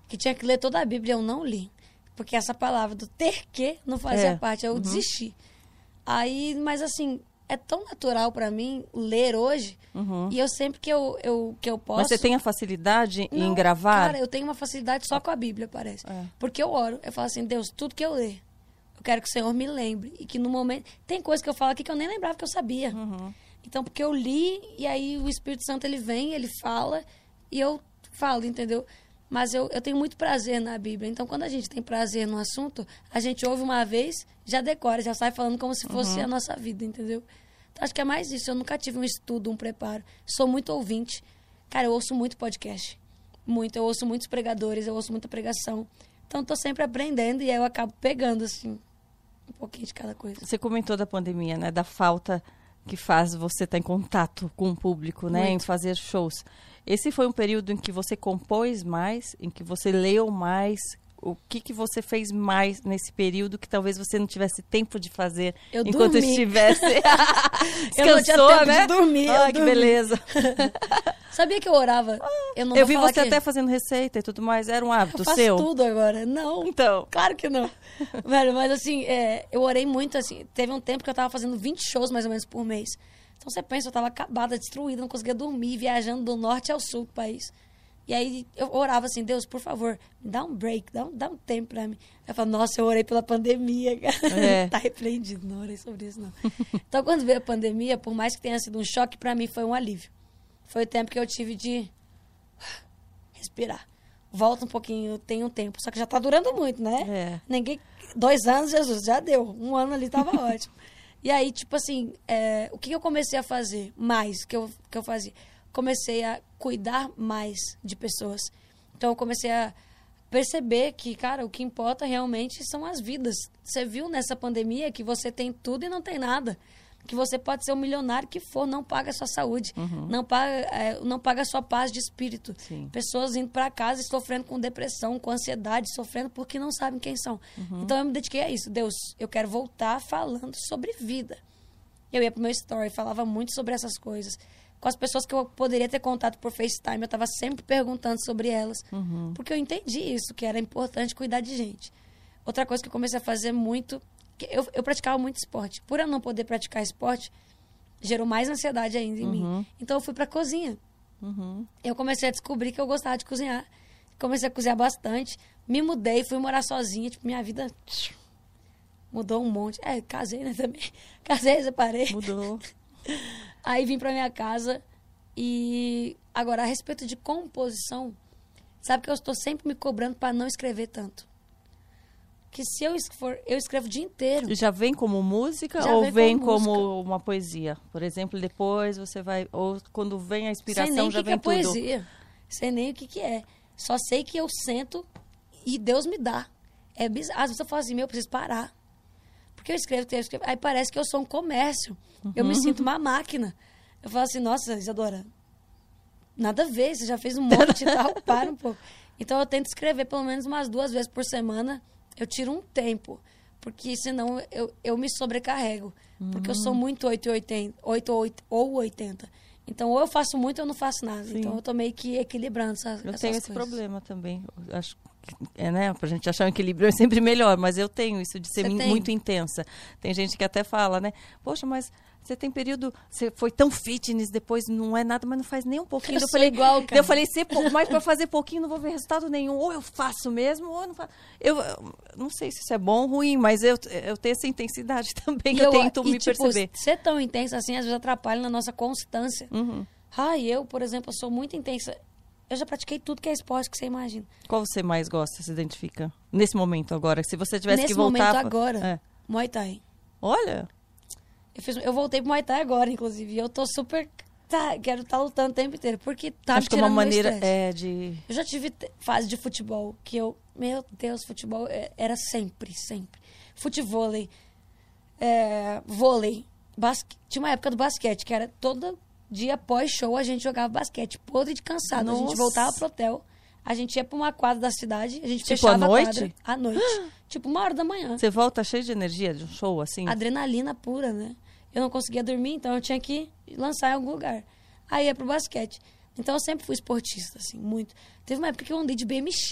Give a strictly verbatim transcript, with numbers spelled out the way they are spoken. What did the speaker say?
que tinha que ler toda a Bíblia, eu não li. Porque essa palavra do ter que não fazia É. parte, eu Uhum. desisti. Aí, mas assim, é tão natural pra mim ler hoje, Uhum. e eu sempre que eu, eu, que eu posso... Mas você tem a facilidade Não, em gravar? Cara, eu tenho uma facilidade só com a Bíblia, parece. É. Porque eu oro, eu falo assim, Deus, tudo que eu ler, eu quero que o Senhor me lembre. E que no momento... Tem coisa que eu falo aqui que eu nem lembrava que eu sabia. Uhum. Então, porque eu li, e aí o Espírito Santo, ele vem, ele fala, e eu falo, entendeu? Mas eu, eu tenho muito prazer na Bíblia. Então, quando a gente tem prazer no assunto, a gente ouve uma vez, já decora, já sai falando como se fosse Uhum. a nossa vida, entendeu? Então, acho que é mais isso. Eu nunca tive um estudo, um preparo. Sou muito ouvinte. Cara, eu ouço muito podcast. Muito. Eu ouço muitos pregadores, eu ouço muita pregação. Então, estou sempre aprendendo e aí eu acabo pegando, assim, um pouquinho de cada coisa. Você comentou da pandemia, né? Da falta que faz você estar em contato com o público, né? Muito. Em fazer shows. Esse foi um período em que você compôs mais, em que você leu mais. O que, que você fez mais nesse período que talvez você não tivesse tempo de fazer Eu enquanto dormi. estivesse... Eu não tinha Descansou, tempo né? de dormir, eu Ah, que dormi. beleza. Sabia que eu orava? Eu não Eu vou vi falar você que até fazendo receita e tudo mais. Era um hábito eu faço seu? tudo agora. Não, Então. claro que não. Velho, mas assim, é, eu orei muito, assim. Teve um tempo que eu tava fazendo vinte shows, mais ou menos, por mês. Então você pensa, eu tava acabada, destruída, não conseguia dormir, viajando do norte ao sul do país. E aí eu orava assim, Deus, por favor, me dá um break, dá um, dá um tempo pra mim. Eu falava, nossa, eu orei pela pandemia, cara. É. Tá repreendido, não orei sobre isso, não. Então, quando veio a pandemia, por mais que tenha sido um choque, pra mim foi um alívio. Foi o tempo que eu tive de respirar. Volta um pouquinho, tem um tempo. Só que já tá durando muito, né? É. Ninguém... Dois anos, Jesus, já deu. Um ano ali tava ótimo. E aí, tipo assim, é, o que eu comecei a fazer mais que eu, que eu fazia? Comecei a cuidar mais de pessoas. Então, eu comecei a perceber que, cara, o que importa realmente são as vidas. Você viu nessa pandemia que você tem tudo e não tem nada. Que você pode ser o milionário que for, não paga a sua saúde, Uhum. não paga, é, não paga a sua paz de espírito. Sim. Pessoas indo para casa e sofrendo com depressão, com ansiedade, sofrendo porque não sabem quem são. Uhum. Então eu me dediquei a isso. Deus, eu quero voltar falando sobre vida. Eu ia pro meu story, falava muito sobre essas coisas. Com as pessoas que eu poderia ter contato por FaceTime, eu estava sempre perguntando sobre elas. Uhum. Porque eu entendi isso, que era importante cuidar de gente. Outra coisa que eu comecei a fazer muito... que Eu, eu praticava muito esporte. Por eu não poder praticar esporte, gerou mais ansiedade ainda em Uhum. mim. Então eu fui pra cozinha. Uhum. Eu comecei a descobrir que eu gostava de cozinhar. Comecei a cozinhar bastante. Me mudei, fui morar sozinha. Tipo, minha vida mudou um monte. É, casei, né, também. Casei, separei. Mudou. Aí vim pra minha casa. E agora, a respeito de composição, sabe que eu estou sempre me cobrando pra não escrever tanto. Que se eu, for, eu escrevo o dia inteiro. Já vem como música Já ou vem vem como como, uma poesia? Por exemplo, depois você vai... Ou quando vem a inspiração Sei nem o já que, que vem é tudo. poesia. Sei nem o que, que é. Só sei que eu sento e Deus me dá. É bizarro. Às vezes eu falo assim, meu, eu preciso parar. Porque eu escrevo, eu escrevo. Aí parece que eu sou um comércio. Eu me sinto uma máquina. Eu falo assim, nossa, Isadora, nada a ver, você já fez um monte e tal, para um pouco. Então eu tento escrever pelo menos umas duas vezes por semana. Eu tiro um tempo, porque senão eu, eu me sobrecarrego. Porque eu sou muito oito e oitenta, oito ou oitenta. Então, ou eu faço muito ou eu não faço nada. Sim. Então, eu tô meio que equilibrando essa, Eu essas tenho esse coisas. problema também. Eu acho que, é, né? Pra gente achar um equilíbrio é sempre melhor, mas eu tenho isso de ser Você min- tem? muito intensa. Tem gente que até fala, né? Poxa, mas você tem período, você foi tão fitness, depois não é nada, mas não faz nem um pouquinho. Eu Eu sou falei, igual, daí cara. eu falei, se pou- mas para fazer pouquinho não vou ver resultado nenhum. Ou eu faço mesmo, ou eu não faço. Eu, eu não sei se isso é bom ou ruim, mas eu, eu tenho essa intensidade também, que E eu, tento e, me tipo, perceber. ser tão intensa assim, às vezes atrapalha na nossa constância. Uhum. Ai, eu, por exemplo, eu sou muito intensa. Eu já pratiquei tudo que é esporte que você imagina. Qual você mais gosta, se identifica? Nesse momento agora, se você tivesse Nesse que voltar... momento agora, É. Muay Thai. Olha... Eu, fiz, eu voltei pro Muay Thai agora, inclusive. E eu tô super... Tá, quero estar lutando o tempo inteiro. Porque tá Acho me que é uma tirando meu maneira estresse. é, de... Eu já tive te- fase de futebol que eu... Meu Deus, futebol é- era sempre, sempre. Futevôlei, é, vôlei, basque, tinha uma época do basquete, que era todo dia pós-show a gente jogava basquete. Podre de cansado. A gente Nossa. voltava pro hotel, a gente ia pra uma quadra da cidade, a gente Tipo, fechava à noite? a quadra. À noite. Tipo, uma hora da manhã. Você volta cheio de energia de um show, assim? Adrenalina pura, né? Eu não conseguia dormir, então eu tinha que lançar em algum lugar. Aí ia pro basquete. Então eu sempre fui esportista, assim, muito. Teve uma época que eu andei de B M X,